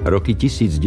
Roky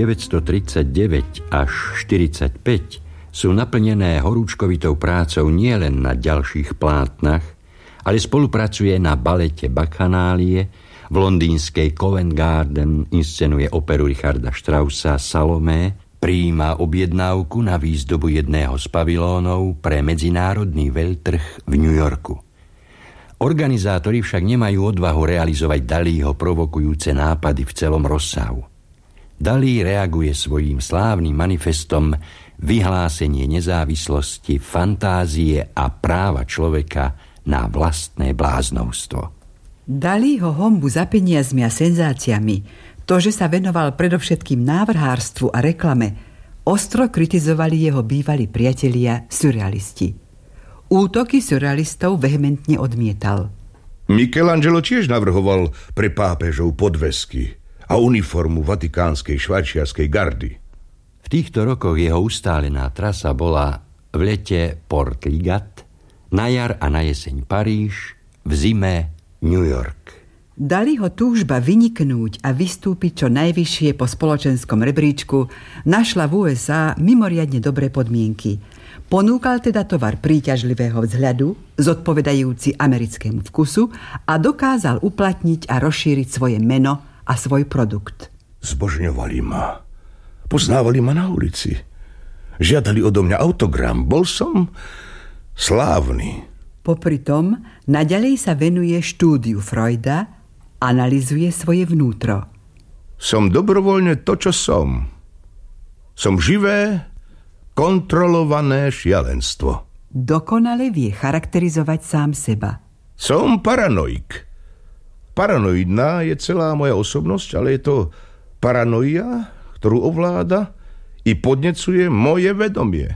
1939 až 1945 sú naplnené horúčkovitou prácou nielen na ďalších plátnach, ale spolupracuje na balete Bacchanálie, v londýnskej Covent Garden inscenuje operu Richarda Straussa Salomé, prijíma objednávku na výzdobu jedného z pavilónov pre medzinárodný veľtrh v New Yorku. Organizátori však nemajú odvahu realizovať Dalího provokujúce nápady v celom rozsahu. Dalí reaguje svojím slávnym manifestom vyhlásenie nezávislosti, fantázie a práva človeka na vlastné bláznovstvo. Dalího honbu za peniazmi a senzáciami, to, že sa venoval predovšetkým návrhárstvu a reklame, ostro kritizovali jeho bývalí priatelia surrealisti. Útoky surrealistov vehementne odmietal. Michelangelo tiež navrhoval pre pápežov podvesky a uniformu vatikánskej švajčiarskej gardy. V týchto rokoch jeho ustálená trasa bola v lete Port Ligat, na jar a na jeseň Paríž, v zime New York. Dalího túžba vyniknúť a vystúpiť čo najvyššie po spoločenskom rebríčku našla v USA mimoriadne dobré podmienky. Ponúkal teda tovar príťažlivého vzhľadu, zodpovedajúci americkému vkusu a dokázal uplatniť a rozšíriť svoje meno a svoj produkt. Zbožňovali ma. Poznávali ma na ulici. Žiadali odo mňa autogram. Bol som slávny. Popri tom naďalej sa venuje štúdiu Freuda, analyzuje svoje vnútro. Som dobrovoľne to, čo som. Som živé, kontrolované šialenstvo. Dokonale vie charakterizovať sám seba. Som paranoik. Paranoidná je celá moja osobnosť, ale je to paranoia, ktorú ovláda i podnecuje moje vedomie.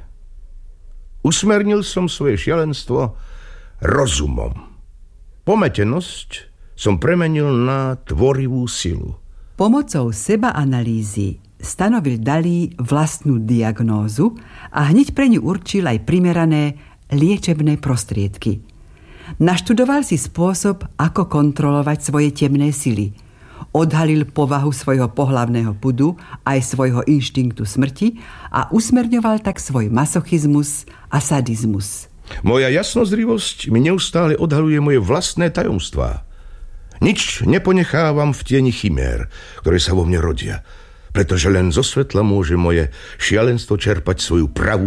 Usmernil som svoje šialenstvo rozumom. Pometenosť som premenil na tvorivú silu. Pomocou sebaanalýzy stanovil Dalí vlastnú diagnózu a hneď pre ňu určil aj primerané liečebné prostriedky. Naštudoval si spôsob, ako kontrolovať svoje temné sily. Odhalil povahu svojho pohlavného pudu aj svojho inštinktu smrti a usmerňoval tak svoj masochizmus a sadizmus. Moja jasnozrivosť mi neustále odhaluje moje vlastné tajomstvá. Nič neponechávam v tieni chimér, ktoré sa vo mne rodia, pretože len zo svetla môže moje šialenstvo čerpať svoju pravú